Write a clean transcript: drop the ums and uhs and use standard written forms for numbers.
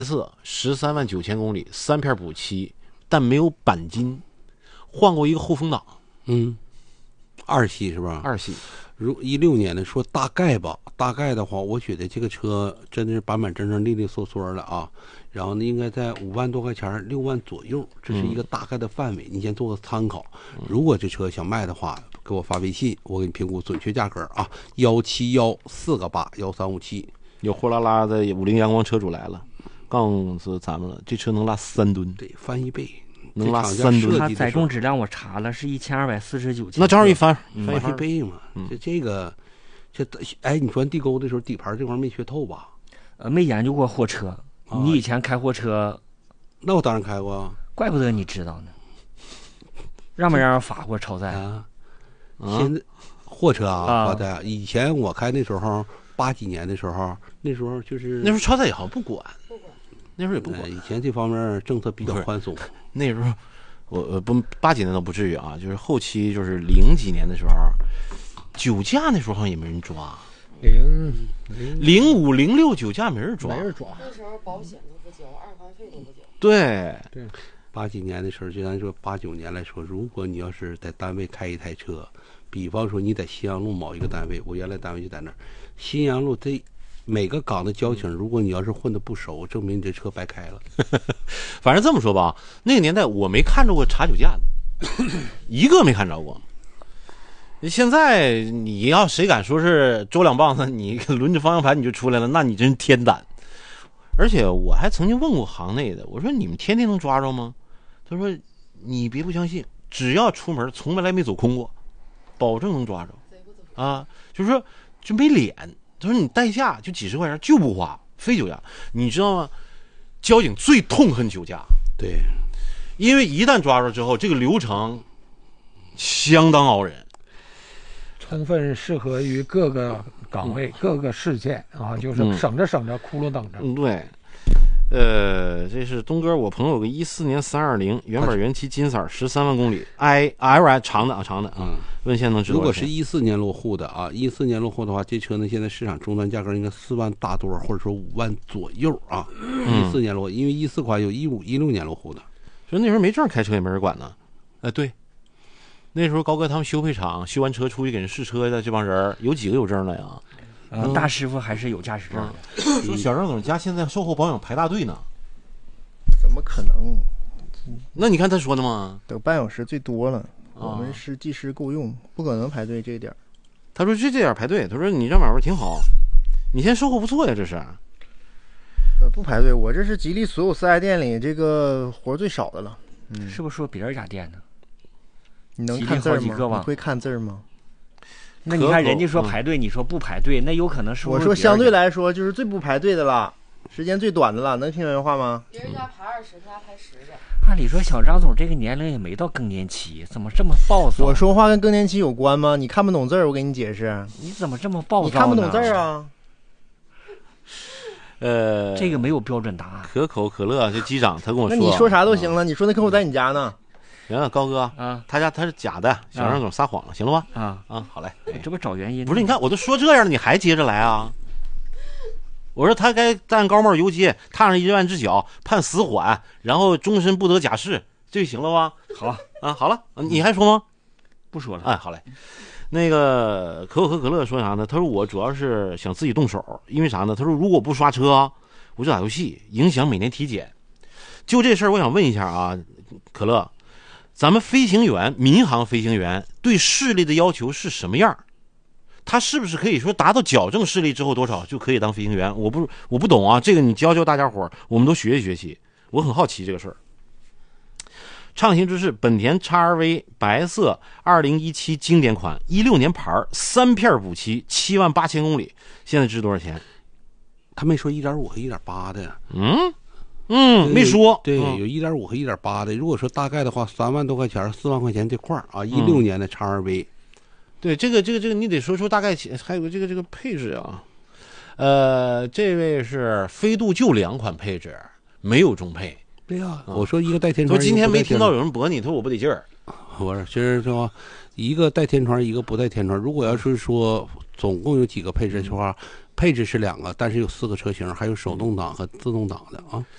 色13.9万公里，3片补漆，但没有钣金，换过一个后风挡。 二系是吧？ 二系。 如16年的说大概吧，大概的话，我觉得这个车真的是板板正正、利利索索的啊。然后呢，应该在5万多块钱，6万左右，这是一个大概的范围，你先做个参考。如果这车想卖的话，给我发微信，我给你评估准确价格啊，171-4个81357。 有货拉拉的50阳光车主来了，告诉咱们了，这车能拉3吨， 对，翻1倍。 能拉3吨， 它载重质量我查了是1249斤， 那正好一翻一倍嘛。哎，你钻地沟的时候底盘这块没缺透吧？ 没研究过货车，你以前开货车？ 那我当然开过， 怪不得你知道呢。让没让人罚过超载啊？现在货车罚的，以前我开那时候80几年的时候，那时候就是那时候超载也好像不管，那时候也不管。 以前这方面政策比较宽松。 那时候我不80几年都不至于啊，就是后期就是0几年的时候，酒驾那时候好像也没人抓。05、06酒驾没人抓。 那时候保险都不交，二环费都不交。 对 ，80几年的时候，就咱说89年来说，如果你要是在单位开一台车，比方说你在新阳路某一个单位，我原来单位就在那儿，新阳路这每个岗的交警，如果你要是混得不熟，证明你这车白开了。 反正这么说吧，那个年代我没看着过查酒驾的，一个没看着过。现在你要谁敢说是周2棒子，你轮着方向盘你就出来了，那你真是天胆。而且我还曾经问过行内的，我说你们天天能抓着吗？他说你别不相信，只要出门从来没走空过，保证能抓着啊。就是说就没脸。他说你代驾就几十块钱就不花，非酒驾。你知道吗？交警最痛恨酒驾， 对， 因为一旦抓住之后，这个流程相当熬人， 充分适合于各个岗位、各个事件啊，就是省着窟窿等着。 对。这是东哥，我朋友有个14年320原本原漆金色13万公里 ，IL 长的啊。问现在能知道？ 如果是14年落户的啊，14年落户的话，这车呢现在市场终端价格应该4万大多，或者说5万左右啊。14年落户，因为14款有15、16年落户的， 所以那时候没证开车也没人管呢。对，那时候高哥他们修配厂修完车出去给人试车的这帮人，有几个有证的呀？ 大师傅还是有驾驶证的。 说小张总家现在售后保养排大队呢。 怎么可能？ 那你看他说的吗？ 等半小时最多了，我们是计时够用，不可能排队这点。 他说这点排队，他说你这买卖挺好，你现在售后不错呀，这是。 不排队，我这是吉利所有4S店里这个活最少的了。 是不是说别人家店呢？ 你能看字吗？你会看字吗？ 那你看人家说排队，你说不排队，那有可能是我说相对来说就是最不排队的了，时间最短的了，能听原话吗？ 别人家排20，他家排10个。 按理说小张总这个年龄也没到更年期，怎么这么暴躁？ 我说话跟更年期有关吗？你看不懂字儿，我给你解释。 你怎么这么暴躁呢？ 你看不懂字儿啊？ 这个没有标准答案。 可口可乐这机长他跟我说， 那你说啥都行了，你说那客户在你家呢？ 行了，高哥啊，他家他是假的，小张总撒谎了，行了吧？好嘞， 这不找原因？ 不是，你看我都说这样了，你还接着来啊？我说他该戴高帽游街，踏上1万只脚，判死缓，然后终身不得假释，这就行了吧？ 好啊，好了，你还说吗？ 不说了。 好嘞。那个可口可乐说啥呢？他说我主要是想自己动手，因为啥呢？他说如果不刷车，我就打游戏，影响每年体检。就这事儿，我想问一下啊，可乐。咱们飞行员，民航飞行员对视力的要求是什么样？他是不是可以说达到矫正视力之后多少就可以当飞行员？我不懂啊，这个你教大家伙，我们都学习学习。我很好奇这个事儿。畅行之势，本田 XRV 白色2017经典款，16年牌，3片补漆，7万8千公里，现在值多少钱？ 他没说1.5和1.8的。 没说。 对，有1.5和1.8的。如果说大概的话，3万多块钱、4万块钱这块啊，16年的 XRV。 对，这个你得说出大概，还有这个配置啊。这位是飞度就2款配置，没有中配。 对呀，我说一个带天窗。 说今天没听到有人驳你，他说我不得劲儿。 不是，就是说一个带天窗，一个不带天窗。如果要是说总共有几个配置的话，配置是2个，但是有4个车型，还有手动挡和自动挡的啊。